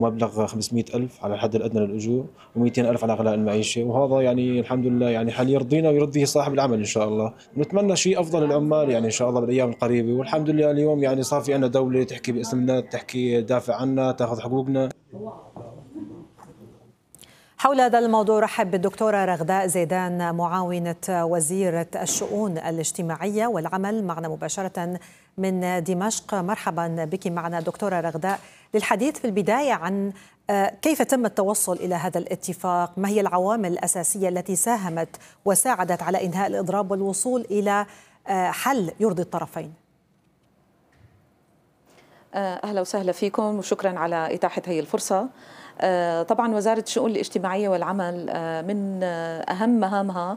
مبلغ 500,000 على الحد الأدنى للأجور، و200,000 على غلاء المعيشة، وهذا يعني الحمد لله يعني حال يرضينا ويرضي صاحب العمل إن شاء الله. نتمنى شيء أفضل للعمال يعني إن شاء الله بالأيام القريبة، والحمد لله اليوم يعني صار في عندنا دولة تحكي باسمنا، تحكي تدافع عنا، تاخذ حقوقنا. حول هذا الموضوع رحب بالدكتورة رغداء زيدان معاونة وزيرة الشؤون الاجتماعية والعمل معنا مباشرة من دمشق. مرحبا بك معنا دكتورة رغداء، للحديث في البداية عن كيف تم التوصل إلى هذا الاتفاق، ما هي العوامل الأساسية التي ساهمت وساعدت على إنهاء الإضراب والوصول إلى حل يرضي الطرفين. أهلا وسهلا فيكم وشكرا على إتاحة هذه الفرصة. طبعا وزارة الشؤون الاجتماعية والعمل من أهم مهامها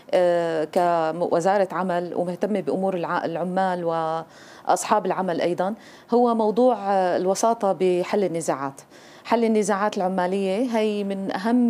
كوزارة عمل ومهتمة بأمور العمال وأصحاب العمل أيضا هو موضوع الوساطة بحل النزاعات. حل النزاعات العمالية هي من أهم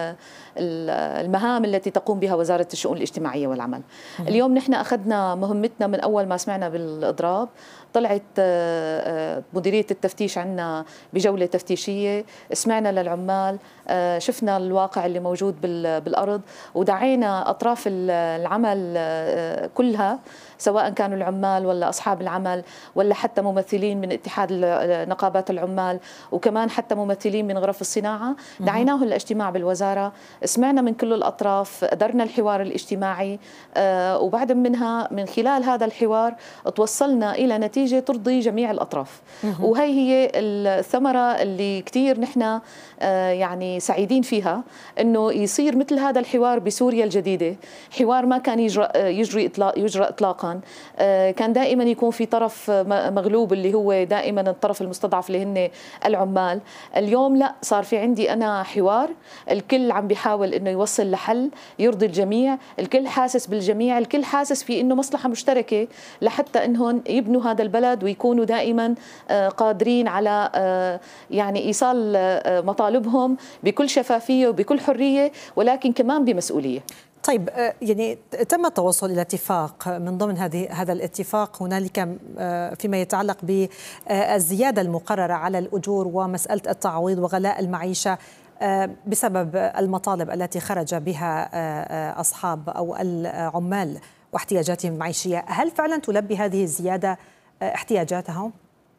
المهام التي تقوم بها وزارة الشؤون الاجتماعية والعمل. اليوم نحن أخذنا مهمتنا من أول ما سمعنا بالإضراب، طلعت مديرية التفتيش عنا بجولة تفتيشية، سمعنا للعمال، شفنا الواقع اللي موجود بالأرض، ودعينا أطراف العمل كلها سواء كانوا العمال ولا أصحاب العمل ولا حتى ممثلين من اتحاد نقابات العمال وكمان حتى ممثلين من غرف الصناعة، دعيناهم للاجتماع بالوزارة، سمعنا من كل الأطراف، أدرنا الحوار الاجتماعي، وبعد منها من خلال هذا الحوار توصلنا إلى نتيجة ترضي جميع الأطراف. وهي هي الثمرة اللي كتير نحن يعني سعيدين فيها، أنه يصير مثل هذا الحوار بسوريا الجديدة، حوار ما كان يجرى إطلاقا، كان دائما يكون في طرف مغلوب اللي هو دائما الطرف المستضعف اللي هن العمال. اليوم لا، صار في عندي أنا حوار، الكل عم بيحاول أنه يوصل لحل يرضي الجميع، الكل حاسس بالجميع، الكل حاسس في أنه مصلحة مشتركة لحتى أنهم يبنوا هذا البلد ويكونوا دائما قادرين على يعني إيصال مطالبهم بكل شفافية وبكل حرية، ولكن كمان بمسؤولية. طيب، يعني تم التوصل إلى اتفاق. من ضمن هذا الاتفاق هنالك فيما يتعلق بالزيادة المقررة على الأجور ومسألة التعويض وغلاء المعيشة بسبب المطالب التي خرج بها أصحاب أو العمال واحتياجاتهم المعيشية. هل فعلا تلبي هذه الزيادة احتياجاتهم؟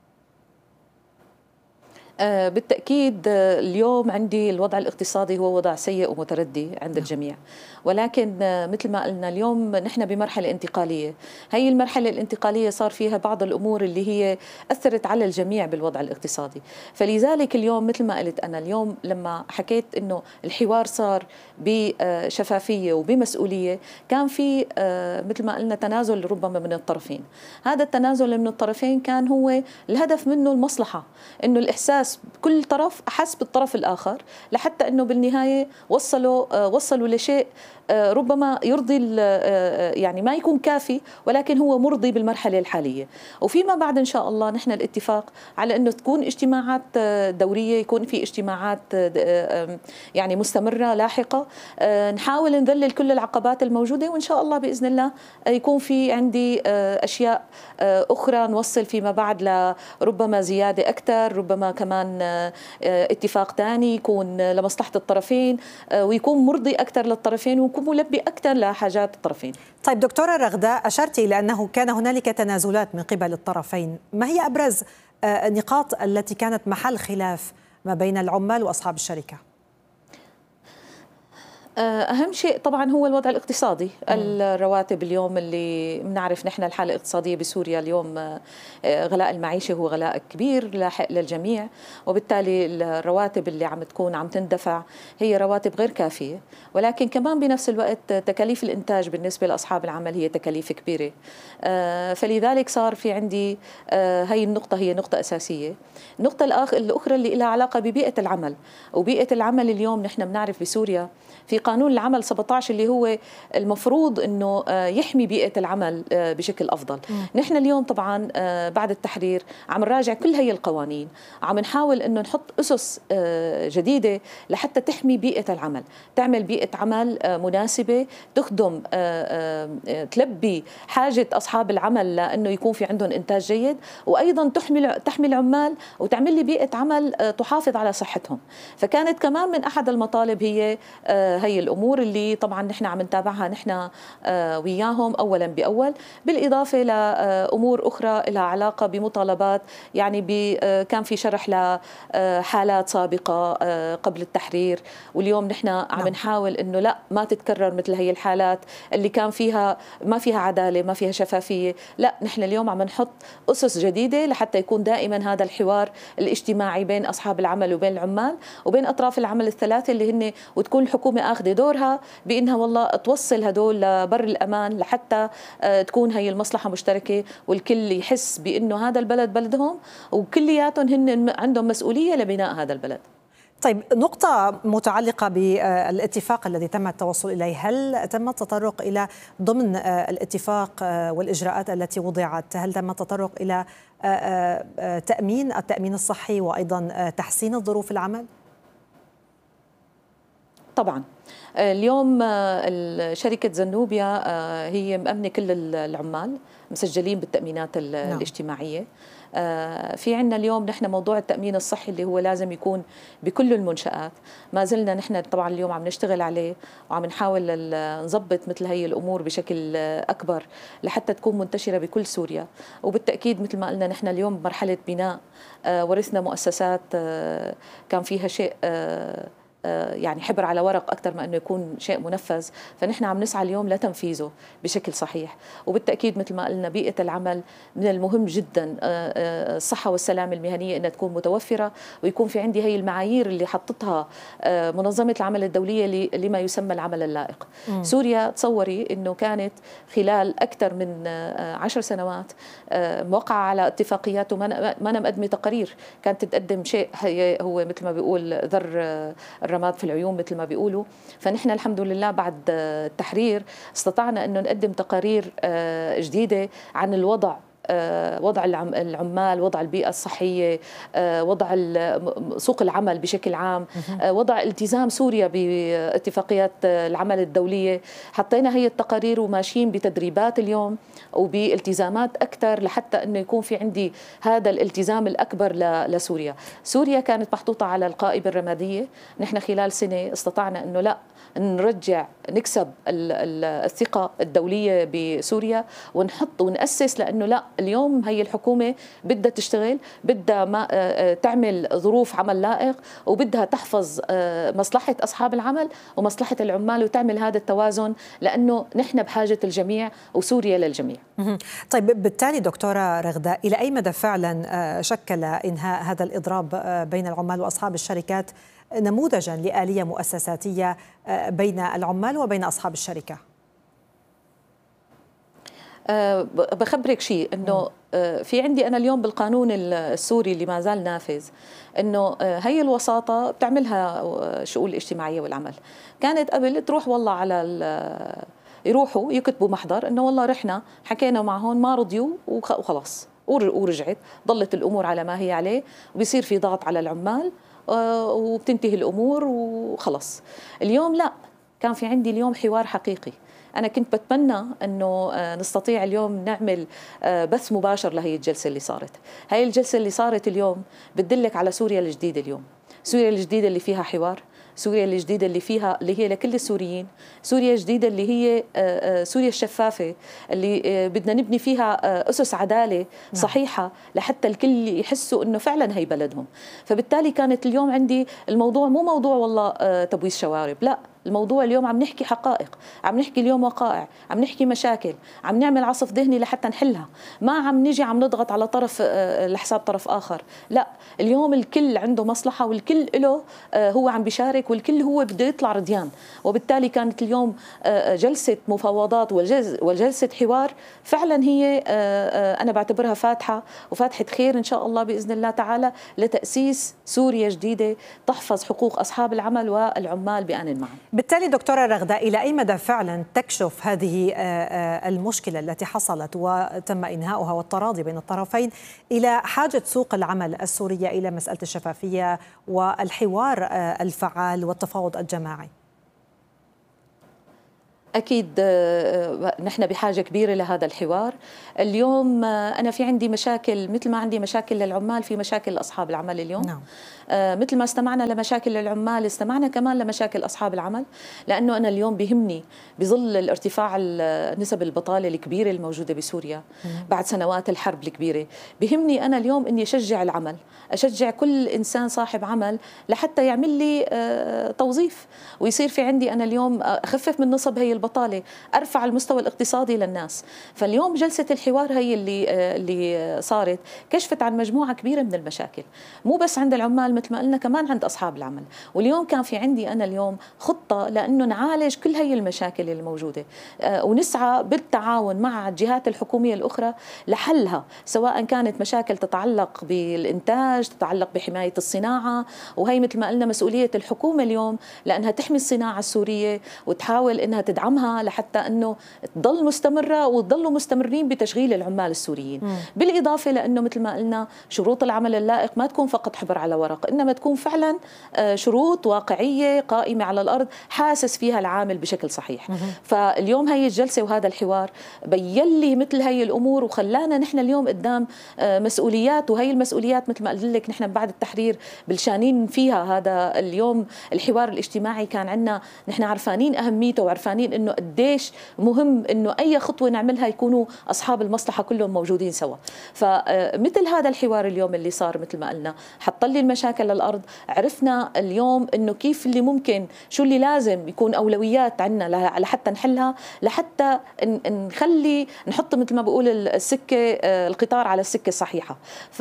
بالتأكيد اليوم عندي الوضع الاقتصادي هو وضع سيء ومتردي عند الجميع، ولكن مثل ما قلنا اليوم نحن بمرحلة انتقالية. هي المرحلة الانتقالية صار فيها بعض الأمور اللي هي أثرت على الجميع بالوضع الاقتصادي، فلذلك اليوم مثل ما قلت أنا اليوم لما حكيت إنه الحوار صار بشفافية وبمسؤولية، كان في مثل ما قلنا تنازل ربما من الطرفين. هذا التنازل من الطرفين كان هو الهدف منه المصلحة، إنه الإحساس كل طرف أحس بالطرف الآخر لحتى أنه بالنهاية وصلوا لشيء ربما يرضي، يعني ما يكون كافي ولكن هو مرضي بالمرحلة الحالية. وفيما بعد إن شاء الله نحن الاتفاق على أنه تكون اجتماعات دورية، يكون في اجتماعات يعني مستمرة لاحقة، نحاول نذلل كل العقبات الموجودة، وإن شاء الله بإذن الله يكون في عندي أشياء أخرى نوصل فيما بعد لربما زيادة أكثر، ربما كمان اتفاق ثاني يكون لمصلحة الطرفين ويكون مرضي أكثر للطرفين ويكون ملبي أكثر لحاجات الطرفين. طيب دكتورة رغداء، أشرتي إلى أنه كان هنالك تنازلات من قبل الطرفين، ما هي أبرز النقاط التي كانت محل خلاف ما بين العمال وأصحاب الشركة؟ أهم شيء طبعا هو الوضع الاقتصادي، الرواتب اليوم اللي بنعرف نحن الحالة الاقتصادية بسوريا اليوم، غلاء المعيشة هو غلاء كبير لاحق للجميع، وبالتالي الرواتب اللي عم تكون عم تندفع هي رواتب غير كافية، ولكن كمان بنفس الوقت تكاليف الإنتاج بالنسبة لأصحاب العمل هي تكاليف كبيرة، فلذلك صار في عندي هي النقطة هي نقطة أساسية. النقطة الأخرى اللي لها علاقة ببيئة العمل، وبيئة العمل اليوم نحن بنعرف بسوريا في قانون العمل 17 اللي هو المفروض أنه يحمي بيئة العمل بشكل أفضل. نحن اليوم طبعا بعد التحرير عم نراجع كل هي القوانين، عم نحاول أنه نحط أسس جديدة لحتى تحمي بيئة العمل، تعمل بيئة عمل مناسبة تخدم تلبي حاجة أصحاب العمل لأنه يكون في عندهم إنتاج جيد، وأيضا تحمي العمال وتعمل لي بيئة عمل تحافظ على صحتهم. فكانت كمان من أحد المطالب هي الأمور اللي طبعا نحن عم نتابعها نحن وياهم أولا بأول، بالإضافة لأمور أخرى لها علاقة بمطالبات، يعني كان في شرح لحالات سابقة قبل التحرير، واليوم نحن عم نحاول إنه لا ما تتكرر مثل هي الحالات اللي كان فيها ما فيها عدالة ما فيها شفافية. لا نحن اليوم عم نحط أسس جديدة لحتى يكون دائما هذا الحوار الاجتماعي بين أصحاب العمل وبين العمال وبين أطراف العمل الثلاثة اللي هن، وتكون الحكومة أخذ دورها بأنها والله توصل هدول لبر الأمان لحتى تكون هي المصلحة مشتركة والكل يحس بأنه هذا البلد بلدهم وكلياتهم هن عندهم مسؤولية لبناء هذا البلد. طيب، نقطة متعلقة بالاتفاق الذي تم التوصل إليه، هل تم التطرق إلى ضمن الاتفاق والإجراءات التي وضعت، هل تم التطرق إلى التأمين الصحي وأيضا تحسين ظروف العمل؟ طبعا اليوم شركة زنوبيا هي مأمنة كل العمال مسجلين بالتأمينات الاجتماعية. في عنا اليوم نحن موضوع التأمين الصحي اللي هو لازم يكون بكل المنشآت، ما زلنا نحن طبعا اليوم عم نشتغل عليه وعم نحاول نضبط مثل هي الأمور بشكل أكبر لحتى تكون منتشرة بكل سوريا. وبالتأكيد مثل ما قلنا نحن اليوم بمرحلة بناء، ورثنا مؤسسات كان فيها شيء يعني حبر على ورق أكثر ما أنه يكون شيء منفذ، فنحن عم نسعى اليوم لتنفيذه بشكل صحيح. وبالتأكيد مثل ما قلنا بيئة العمل من المهم جدا، الصحة والسلامة المهنية أنها تكون متوفرة، ويكون في عندي هي المعايير اللي حطتها منظمة العمل الدولية لما يسمى العمل اللائق. سوريا تصوري أنه كانت خلال أكثر من 10 سنوات موقعة على اتفاقيات وما مقدمة تقارير، كانت تقدم شيء هو مثل ما بيقول ذر الرماد في العيون مثل ما بيقولوا. فنحن الحمد لله بعد التحرير استطعنا أنه نقدم تقارير جديدة عن الوضع، وضع العمال، وضع البيئة الصحية، وضع سوق العمل بشكل عام، وضع التزام سوريا باتفاقيات العمل الدولية. حطينا هي التقارير وماشيين بتدريبات اليوم وبالتزامات أكثر لحتى أنه يكون في عندي هذا الالتزام الأكبر لسوريا. سوريا كانت محطوطة على القائمة الرمادية، نحن خلال سنة استطعنا أنه لا نرجع نكسب الثقة الدولية بسوريا ونحط ونأسس، لأنه لا اليوم هي الحكومة بدها تشتغل، بدها تعمل ظروف عمل لائق، وبدها تحفظ مصلحة أصحاب العمل ومصلحة العمال وتعمل هذا التوازن، لأنه نحن بحاجة الجميع وسوريا للجميع. طيب بالتالي دكتورة رغداء، إلى أي مدى فعلا شكل إنهاء هذا الإضراب بين العمال وأصحاب الشركات نموذجا لآلية مؤسساتية بين العمال وبين أصحاب الشركة؟ بخبرك شيء أنه في عندي أنا اليوم بالقانون السوري اللي ما زال نافذ أنه هي الوساطة بتعملها شؤون الاجتماعية والعمل. كانت قبل تروح والله على يروحوا يكتبوا محضر أنه والله رحنا حكينا معهم ما رضيوا وخلاص ورجعت، ضلت الأمور على ما هي عليه، وبيصير في ضغط على العمال وبتنتهي الأمور وخلص. اليوم لا، كان في عندي اليوم حوار حقيقي. أنا كنت بتمنى أنه نستطيع اليوم نعمل بث مباشر لهي الجلسة اللي صارت. هاي الجلسة اللي صارت اليوم بتدلك على سوريا الجديدة اليوم، سوريا الجديدة اللي فيها حوار، سوريا الجديدة اللي هي لكل السوريين، سوريا الجديدة اللي هي سوريا الشفافة اللي بدنا نبني فيها أسس عدالة صحيحة لحتى الكل يحسوا أنه فعلا هي بلدهم. فبالتالي كانت اليوم عندي الموضوع مو موضوع والله تبويس شوارب، لا، الموضوع اليوم عم نحكي حقائق، عم نحكي اليوم وقائع، عم نحكي مشاكل، عم نعمل عصف ذهني لحتى نحلها، ما عم نيجي عم نضغط على طرف لحساب طرف آخر. لا، اليوم الكل عنده مصلحة والكل له هو عم بيشارك والكل هو بده يطلع رضيان. وبالتالي كانت اليوم جلسة مفاوضات وجلسة حوار فعلا هي أنا بعتبرها فاتحة وفاتحة خير إن شاء الله بإذن الله تعالى لتأسيس سوريا جديدة تحفظ حقوق أصحاب العمل والعمال بآن معا. بالتالي دكتورة رغداء، إلى أي مدى فعلا تكشف هذه المشكلة التي حصلت وتم إنهاؤها والتراضي بين الطرفين إلى حاجة سوق العمل السورية إلى مسألة الشفافية والحوار الفعال والتفاوض الجماعي؟ أكيد نحن بحاجة كبيرة لهذا الحوار. اليوم أنا في عندي مشاكل، مثل ما عندي مشاكل للعمال في مشاكل لأصحاب العمل اليوم. نعم. مثل ما استمعنا لمشاكل العمال استمعنا كمان لمشاكل أصحاب العمل، لأنه أنا اليوم بهمني بظل الارتفاع نسب البطالة الكبيرة الموجودة بسوريا بعد سنوات الحرب الكبيرة، بهمني أنا اليوم أني أشجع العمل، أشجع كل إنسان صاحب عمل لحتى يعمل لي توظيف، ويصير في عندي أنا اليوم أخفف من نصب هي البطالة، أرفع المستوى الاقتصادي للناس. فاليوم جلسة الحوار هي اللي صارت كشفت عن مجموعة كبيرة من المشاكل، مو بس عند العمال مثل ما قلنا، كمان عند أصحاب العمل. واليوم كان في عندي أنا اليوم خطة لأنه نعالج كل هي المشاكل الموجودة، ونسعى بالتعاون مع الجهات الحكومية الأخرى لحلها، سواء كانت مشاكل تتعلق بالإنتاج، تتعلق بحماية الصناعة، وهي مثل ما قلنا مسؤولية الحكومة اليوم لأنها تحمي الصناعة السورية وتحاول أنها تدعمها لحتى أنه تضل مستمرة وتضلوا مستمرين بتشغيل العمال السوريين. بالإضافة لأنه مثل ما قلنا شروط العمل اللائق ما تكون فقط حبر على ورق، إنما تكون فعلا شروط واقعية قائمة على الأرض حاسس فيها العامل بشكل صحيح. فاليوم هي الجلسة وهذا الحوار بين لي مثل هي الأمور وخلانا نحن اليوم قدام مسؤوليات، وهي المسؤوليات مثل ما قلت لك نحن بعد التحرير بلشانين فيها. هذا اليوم الحوار الاجتماعي كان عندنا نحن عرفانين أهميته وعرفانين إنه قديش مهم إنه أي خطوة نعملها يكونوا أصحاب المصلحة كلهم موجودين سوا. فمثل هذا الحوار اليوم اللي صار مثل ما قلنا حط لي المشاكل للأرض، عرفنا اليوم إنه كيف اللي ممكن شو اللي لازم يكون أولويات عندنا لحتى نحلها، لحتى نخلي نحط مثل ما بقول السكة القطار على السكة الصحيحة.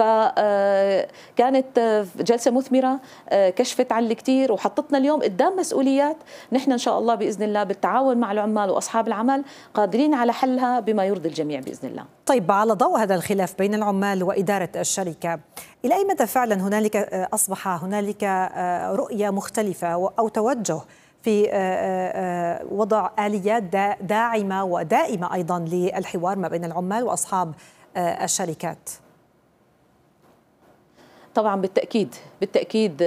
فكانت جلسة مثمرة كشفت عن الكثير وحطتنا اليوم قدام مسؤوليات نحن إن شاء الله بإذن الله بالتعاون مع العمال وأصحاب العمل قادرين على حلها بما يرضي الجميع بإذن الله. طيب، على ضوء هذا الخلاف بين العمال وإدارة الشركة، إلى أي مدى فعلا أصبح هنالك رؤية مختلفة أو توجه في وضع آليات داعمة ودائمة أيضا للحوار ما بين العمال وأصحاب الشركات؟ طبعا بالتأكيد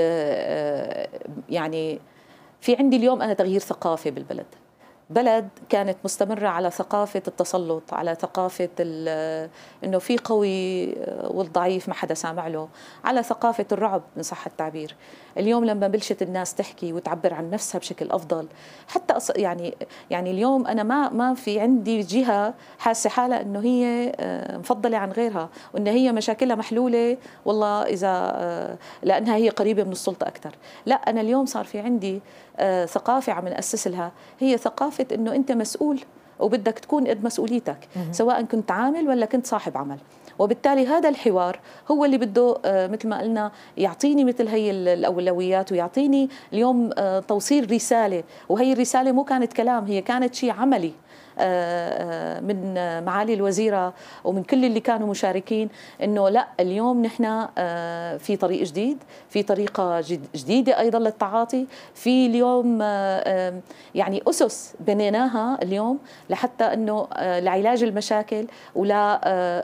يعني في عندي اليوم أنا تغيير ثقافي بالبلد. بلد كانت مستمرة على ثقافة التسلط، على ثقافة إنه في قوي والضعيف ما حدا سامع له، على ثقافة الرعب إن صح التعبير. اليوم لما بلشت الناس تحكي وتعبر عن نفسها بشكل أفضل، حتى يعني اليوم أنا ما في عندي جهة حاسة حالها إنه هي مفضلة عن غيرها وإن هي مشاكلها محلولة والله إذا لأنها هي قريبة من السلطة أكثر. لا، أنا اليوم صار في عندي ثقافة عم نأسس لها، هي ثقافة إنه أنت مسؤول وبدك تكون قد مسؤوليتك، سواء كنت عامل ولا كنت صاحب عمل. وبالتالي هذا الحوار هو اللي بده مثل ما قلنا يعطيني مثل هي الأولويات ويعطيني اليوم توصيل رسالة، وهي الرسالة مو كانت كلام، هي كانت شيء عملي من معالي الوزيرة ومن كل اللي كانوا مشاركين، إنه لا اليوم نحن في طريق جديد، في طريقة جديدة أيضا للتعاطي، في اليوم يعني أسس بنيناها اليوم لحتى إنه لعلاج المشاكل ولا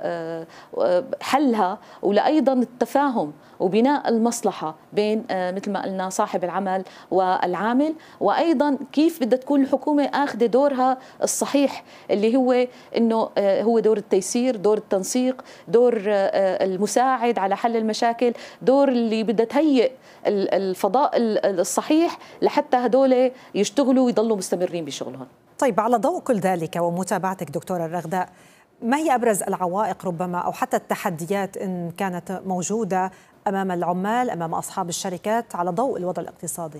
حلها ولا أيضا التفاهم وبناء المصلحة بين مثل ما قلنا صاحب العمل والعامل، وأيضا كيف بدها تكون الحكومة أخذ دورها الصحيح اللي هو إنه هو دور التيسير، دور التنسيق، دور المساعد على حل المشاكل، دور اللي بدها تهيئ الفضاء الصحيح لحتى هدول يشتغلوا ويضلوا مستمرين بشغلهم. طيب، على ضوء كل ذلك ومتابعتك دكتورة رغداء، ما هي أبرز العوائق ربما أو حتى التحديات إن كانت موجودة أمام العمال، أمام أصحاب الشركات على ضوء الوضع الاقتصادي؟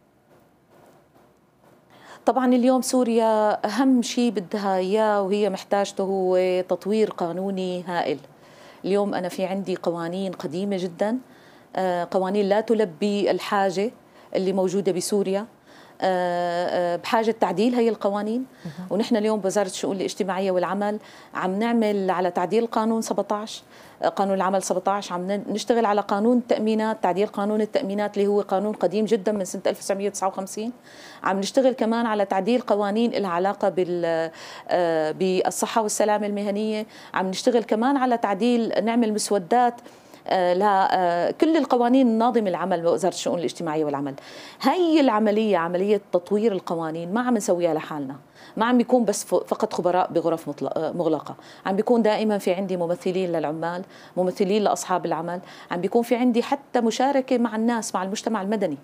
طبعا اليوم سوريا أهم شيء بدها إياه وهي محتاجته هو تطوير قانوني هائل. اليوم أنا في عندي قوانين قديمة جدا، قوانين لا تلبي الحاجة اللي موجودة بسوريا. بحاجة تعديل هي القوانين. ونحن اليوم بوزارة الشؤون الاجتماعية والعمل عم نعمل على تعديل قانون 17، قانون العمل 17، عم نشتغل على قانون التأمينات، تعديل قانون التأمينات اللي هو قانون قديم جدا من سنة 1959. عم نشتغل كمان على تعديل قوانين لها علاقة بالصحة والسلامة المهنية. عم نشتغل كمان على تعديل، نعمل مسودات لكل القوانين الناظمة العمل بوزارة الشؤون الاجتماعية والعمل. هي العملية، عملية تطوير القوانين، ما عم نسويها لحالنا، ما عم بيكون بس فقط خبراء بغرف مغلقة، عم بيكون دائما في عندي ممثلين للعمال، ممثلين لأصحاب العمل، عم بيكون في عندي حتى مشاركة مع الناس، مع المجتمع المدني.